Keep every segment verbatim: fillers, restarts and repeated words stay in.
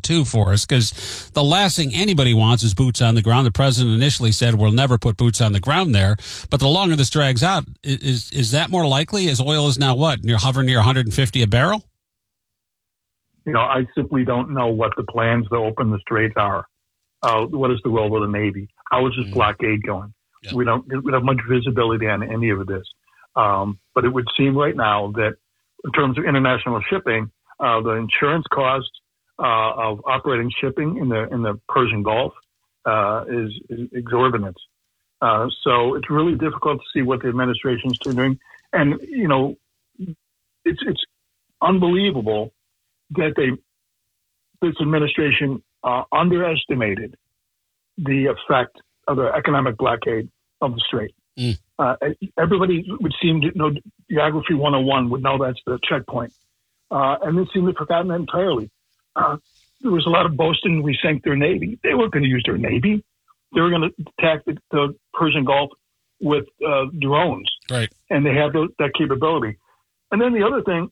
too, for us, because the last thing anybody wants is boots on the ground. The president initially said we'll never put boots on the ground there, but the longer this drags out, is is that more likely as oil is now what? Near hovering near one hundred fifty a barrel? You know, I simply don't know what the plans to open the straits are. Uh, what is the role of the Navy? How is this mm. blockade going? Yeah. We don't we don't have much visibility on any of this. Um, but it would seem right now that in terms of international shipping, uh, the insurance cost uh, of operating shipping in the in the Persian Gulf uh, is, is exorbitant. Uh, so it's really difficult to see what the administration is doing. And, you know, it's it's unbelievable that they this administration uh, underestimated the effect of the economic blockade of the strait. Mm. Uh, everybody would seem to know Geography one oh one would know that's the checkpoint. Uh, and they seem to have forgotten that entirely. Uh, there was a lot of boasting we sank their Navy. They weren't going to use their Navy. They were going to attack the, the Persian Gulf with uh, drones. Right. And they have those, that capability. And then the other thing,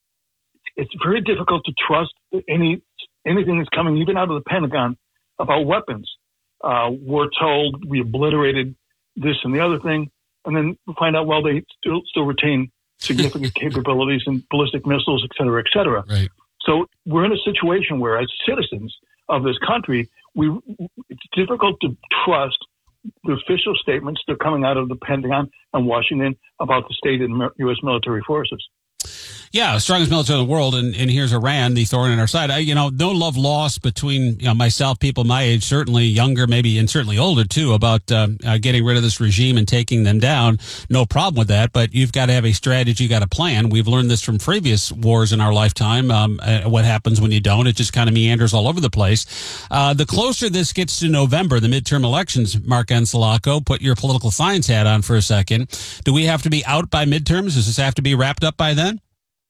it's very difficult to trust any anything that's coming even out of the Pentagon about weapons. Uh, we're told we obliterated this and the other thing, and then we find out, well, they still still retain significant capabilities in ballistic missiles, et cetera, et cetera. Right. So we're in a situation where, as citizens of this country, we it's difficult to trust the official statements that are coming out of the Pentagon and Washington about the state of the U S military forces. Yeah, strongest military in the world, and, and here's Iran, the thorn in our side. I, you know, no love lost between you know myself, people my age, certainly younger, maybe, and certainly older too, about uh, uh, getting rid of this regime and taking them down. No problem with that, but you've got to have a strategy, you got a plan. We've learned this from previous wars in our lifetime. Um, uh, what happens when you don't? It just kind of meanders all over the place. Uh, the closer this gets to November, the midterm elections, Mark Anselaco, put your political science hat on for a second. Do we have to be out by midterms? Does this have to be wrapped up by then?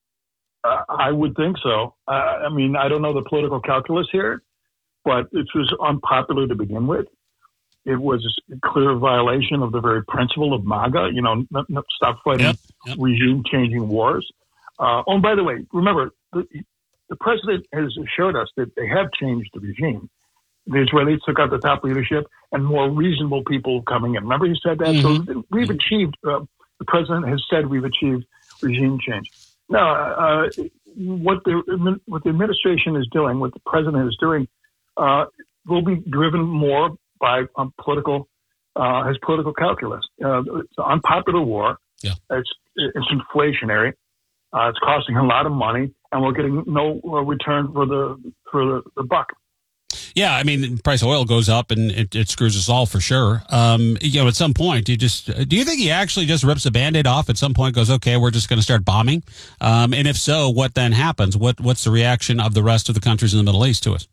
Uh, I would think so. Uh, I mean, I don't know the political calculus here, but it was unpopular to begin with. It was a clear violation of the very principle of MAGA, you know, n- n- stop fighting yep, yep. regime-changing wars. Uh, oh, and by the way, remember, the, the president has assured us that they have changed the regime. The Israelis took out the top leadership and more reasonable people coming in. Remember he said that? Mm-hmm. So we've achieved, uh, the president has said we've achieved regime change. No, uh, what the what the administration is doing, what the president is doing, uh, will be driven more by um, political uh, his political calculus. Uh, it's an unpopular war. Yeah. It's it's inflationary. Uh, it's costing a lot of money, and we're getting no uh, return for the for the, the buck. Yeah, I mean, the price of oil goes up, and it, it screws us all for sure. Um, you know, at some point, you just do you think he actually just rips a Band-Aid off? At some point, goes, okay, we're just going to start bombing. Um, and if so, what then happens? What what's the reaction of the rest of the countries in the Middle East to us?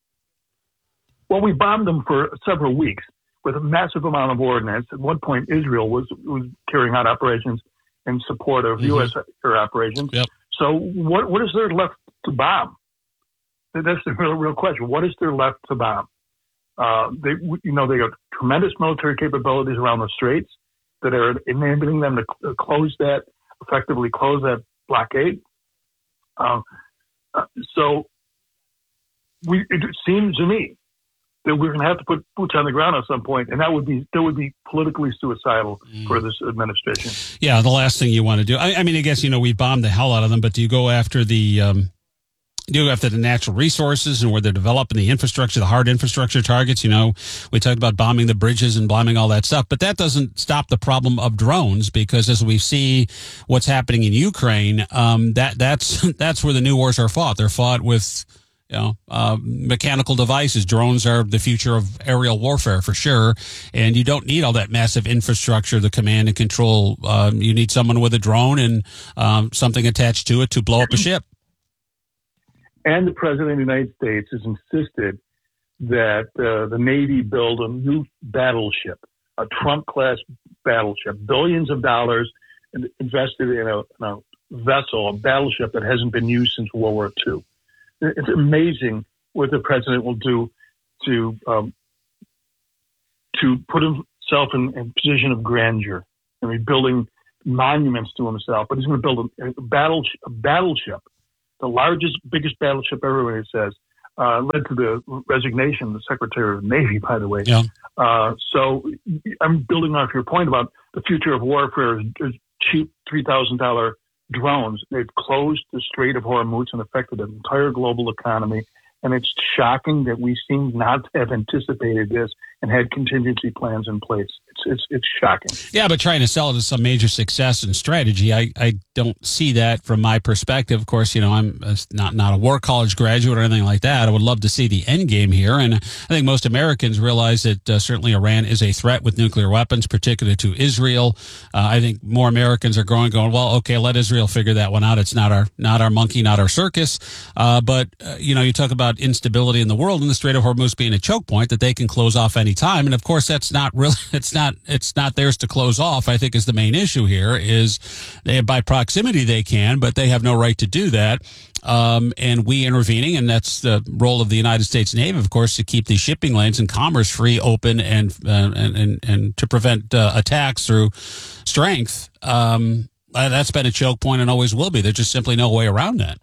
Well, we bombed them for several weeks with a massive amount of ordnance. At one point, Israel was was carrying out operations in support of mm-hmm. U S air operations. Yep. So, what what is there left to bomb? That's the real, real question. What is there left to bomb? Uh, they, you know, they have tremendous military capabilities around the straits that are enabling them to close that, effectively close that blockade. Uh, so, we, it seems to me that we're going to have to put boots on the ground at some point, and that would be that would be politically suicidal mm. for this administration. Yeah, the last thing you want to do. I, I mean, I guess you know we bombed the hell out of them, but do you go after the? Um You go after the natural resources and where they're developing the infrastructure, the hard infrastructure targets. You know, we talked about bombing the bridges and bombing all that stuff, but that doesn't stop the problem of drones because as we see what's happening in Ukraine, um, that that's that's where the new wars are fought. They're fought with, you know, uh, mechanical devices. Drones are the future of aerial warfare for sure, and you don't need all that massive infrastructure, the command and control. Um, you need someone with a drone and um, something attached to it to blow up a ship. And the President of the United States has insisted that uh, the Navy build a new battleship, a Trump-class battleship, billions of dollars invested in a, in a vessel, a battleship that hasn't been used since World War Two. It's amazing what the President will do to um, to put himself in a position of grandeur. I mean, building monuments to himself, but he's going to build a, a, battle, a battleship. The largest, biggest battleship ever, it says, uh, led to the resignation of the Secretary of the Navy, by the way. Yeah. Uh, so I'm building off your point about the future of warfare is, is cheap three thousand dollars drones. They've closed the Strait of Hormuz and affected the entire global economy. And it's shocking that we seem not to have anticipated this and had contingency plans in place. It's it's it's shocking. Yeah, but trying to sell it as some major success and strategy, I, I don't see that from my perspective. Of course, you know, I'm not not a war college graduate or anything like that. I would love to see the end game here. And I think most Americans realize that uh, certainly Iran is a threat with nuclear weapons, particularly to Israel. Uh, I think more Americans are growing, going, well, okay, let Israel figure that one out. It's not our not our monkey, not our circus. Uh, but, uh, you know, you talk about instability in the world and the Strait of Hormuz being a choke point that they can close off any time. And of course, that's not really, it's not, it's not theirs to close off. I think is the main issue here is they, by proximity they can, but they have no right to do that. Um, and we intervening, and that's the role of the United States Navy, of course, to keep these shipping lanes and commerce free, open, and uh, and, and and to prevent uh, attacks through strength. Um, that's been a choke point and always will be. There's just simply no way around that.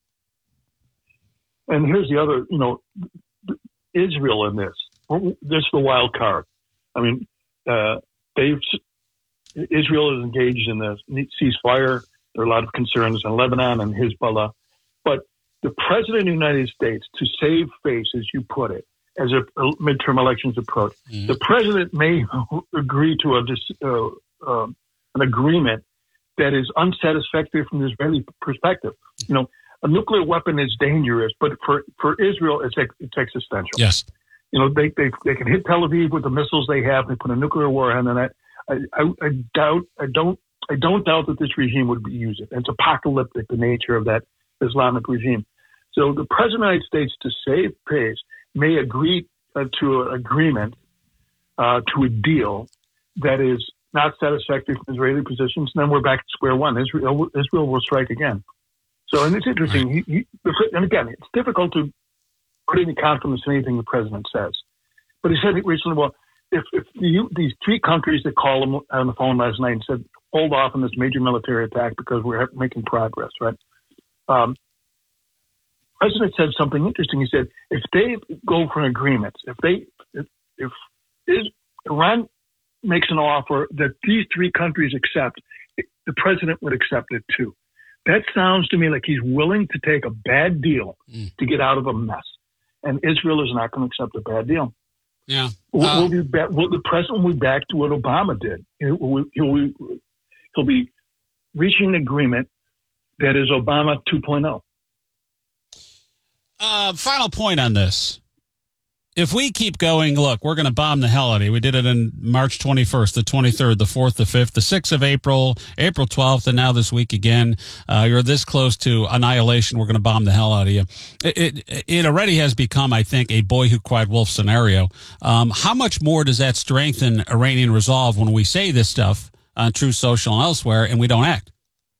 And here's the other, you know, Israel in this. This is the wild card. I mean, uh, they've Israel is engaged in the ceasefire. There are a lot of concerns in Lebanon and Hezbollah. But the president of the United States, to save face, as you put it, as a midterm elections approach, mm-hmm. the president may agree to a uh, uh, an agreement that is unsatisfactory from the Israeli perspective. You know, a nuclear weapon is dangerous, but for, for Israel, it's it's existential. Yes. You know, they, they they can hit Tel Aviv with the missiles they have. They put a nuclear war on it. I, I, I doubt, I don't, I don't doubt that this regime would use it. It's apocalyptic, the nature of that Islamic regime. So the president of the United States, to save face, may agree uh, to an agreement, uh, to a deal that is not satisfactory from Israeli positions. And then we're back to square one. Israel, Israel will strike again. So, and it's interesting. He, he, and again, it's difficult to put any confidence in anything the president says. But he said recently, well, if, if the, these three countries that called him on the phone last night and said, hold off on this major military attack because we're making progress, right? Um, the president said something interesting. He said, if they go for an agreement, if they, if, if is, Iran makes an offer that these three countries accept, the president would accept it too. That sounds to me like he's willing to take a bad deal mm. to get out of a mess. And Israel is not going to accept a bad deal. Yeah. Uh, we'll, we'll be back, we'll, the president will be back to what Obama did. He'll, he'll, he'll be reaching an agreement that is Obama two point oh. Uh, final point on this. If we keep going, look, we're going to bomb the hell out of you. We did it in March twenty-first, the twenty-third, the fourth, the fifth, the sixth of April, April twelfth, and now this week again. Uh, you're this close to annihilation. We're going to bomb the hell out of you. It, it, it already has become, I think, a boy who cried wolf scenario. Um, how much more does that strengthen Iranian resolve when we say this stuff on Truth Social and elsewhere and we don't act?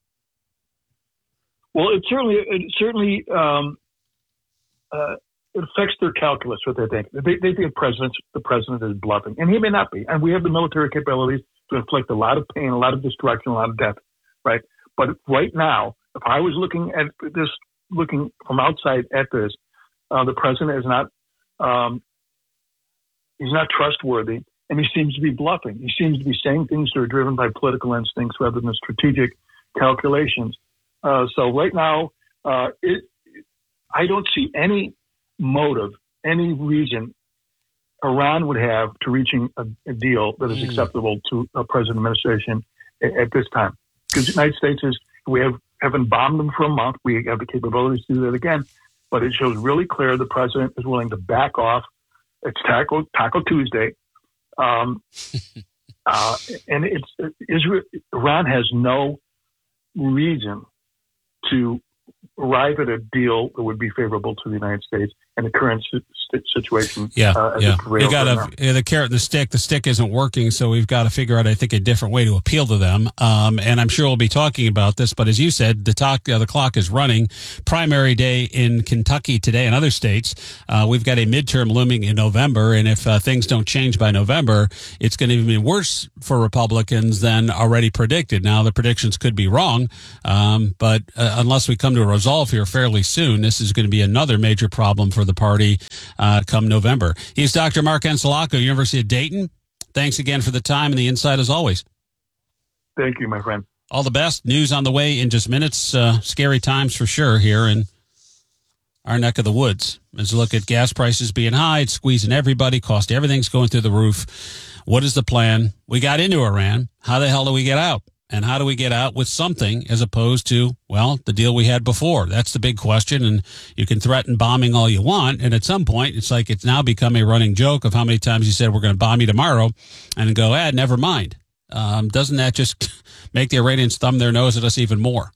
Well, it certainly, it certainly, um, uh, it affects their calculus, what they think. They, they think the president, the president is bluffing, and he may not be. And we have the military capabilities to inflict a lot of pain, a lot of destruction, a lot of death, right? But right now, if I was looking at this, looking from outside at this, uh, the president is not, um, he's not trustworthy, and he seems to be bluffing. He seems to be saying things that are driven by political instincts rather than strategic calculations. Uh, so right now, uh, it, I don't see any motive, any reason Iran would have to reaching a, a deal that is mm. acceptable to a president administration at, at this time. Because the United States is, we have, haven't bombed them for a month. We have the capabilities to do that again. But it shows really clear the president is willing to back off. It's Taco, Taco Tuesday. Um, uh, and it's Israel, Iran has no reason to arrive at a deal that would be favorable to the United States in the current situation. Yeah, uh, yeah. We got to yeah, the carrot and the stick. The stick isn't working, so we've got to figure out, I think, a different way to appeal to them. Um, and I'm sure we'll be talking about this. But as you said, the talk, uh, the clock is running. Primary day in Kentucky today and other states. Uh, we've got a midterm looming in November, and if uh, things don't change by November, it's going to even be worse for Republicans than already predicted. Now, the predictions could be wrong, um, but uh, unless we come to a resolve here fairly soon, this is going to be another major problem for for the party uh, come November. He's Doctor Mark Encelaco, University of Dayton. Thanks again for the time and the insight as always. Thank you, my friend. All the best. News on the way in just minutes. Uh, scary times for sure here in our neck of the woods. As we look at gas prices being high, it's squeezing everybody, cost everything's going through the roof. What is the plan? We got into Iran. How the hell do we get out? And how do we get out with something as opposed to, well, the deal we had before? That's the big question. And you can threaten bombing all you want. And at some point, it's like it's now become a running joke of how many times you said we're going to bomb you tomorrow and go, ah, never mind. Um, doesn't that just make the Iranians thumb their nose at us even more?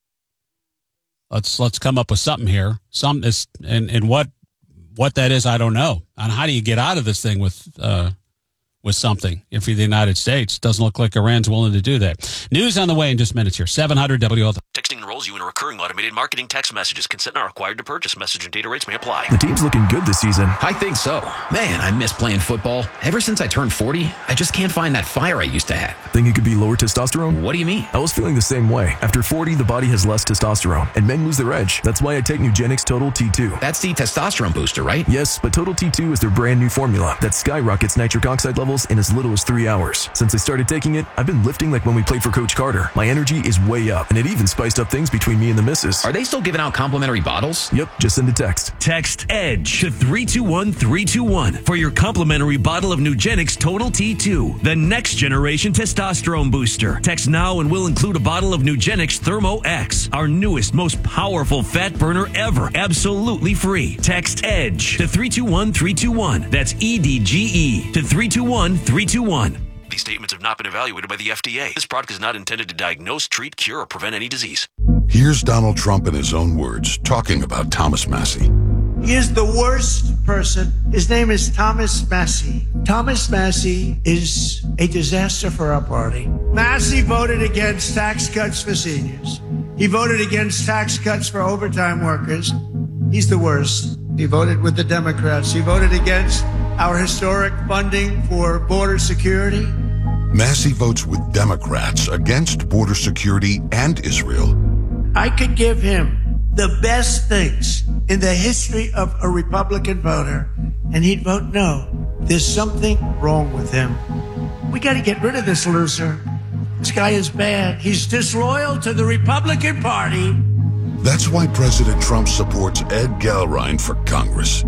Let's let's come up with something here. Some is and, and what what that is, I don't know. And how do you get out of this thing with uh, with something if you're the United States? Doesn't look like Iran's willing to do that. News on the way in just minutes here. seven hundred W L W. Texting enrolls you in a recurring automated marketing text messages. Consent not required to purchase. Message and data rates may apply. The team's looking good this season. I think so. Man, I miss playing football. Ever since I turned forty, I just can't find that fire I used to have. Think it could be lower testosterone? What do you mean? I was feeling the same way. After forty, the body has less testosterone, and men lose their edge. That's why I take Nugenix Total T two. That's the testosterone booster, right? Yes, but Total T two is their brand new formula that skyrockets nitric oxide levels in as little as three hours. Since I started taking it, I've been lifting like when we played for Coach Carter. My energy is way up, and it even spiced up things between me and the missus. Are they still giving out complimentary bottles? Yep, just send a text. Text EDGE to three two one three two one for your complimentary bottle of Nugenix Total T two, the next generation testosterone booster. Text now and we'll include a bottle of Nugenix Thermo X, our newest, most powerful fat burner ever, absolutely free. Text EDGE to three two one three two one. That's E D G E to three two one three two one. These statements have not been evaluated by the F D A. This product is not intended to diagnose, treat, cure, or prevent any disease. Here's Donald Trump in his own words talking about Thomas Massie. He is the worst person. His name is Thomas Massie. Thomas Massie is a disaster for our party. Massie voted against tax cuts for seniors. He voted against tax cuts for overtime workers. He's the worst. He voted with the Democrats. He voted against our historic funding for border security. Massie votes with Democrats against border security and Israel. I could give him the best things in the history of a Republican voter, and he'd vote no. There's something wrong with him. We got to get rid of this loser. This guy is bad. He's disloyal to the Republican Party. That's why President Trump supports Ed Galrein for Congress.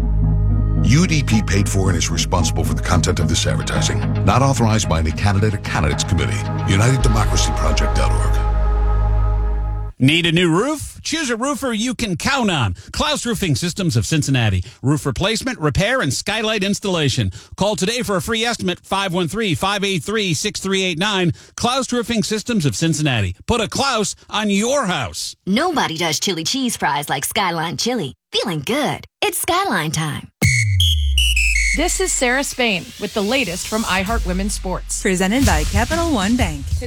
U D P paid for and is responsible for the content of this advertising. Not authorized by any candidate or candidates committee. United Democracy Project dot org. Need a new roof? Choose a roofer you can count on. Klaus Roofing Systems of Cincinnati. Roof replacement, repair, and skylight installation. Call today for a free estimate, five one three, five eight three, six three eight nine. Klaus Roofing Systems of Cincinnati. Put a Klaus on your house. Nobody does chili cheese fries like Skyline Chili. Feeling good. It's Skyline time. This is Sarah Spain with the latest from iHeart Women's Sports. Presented by Capital One Bank.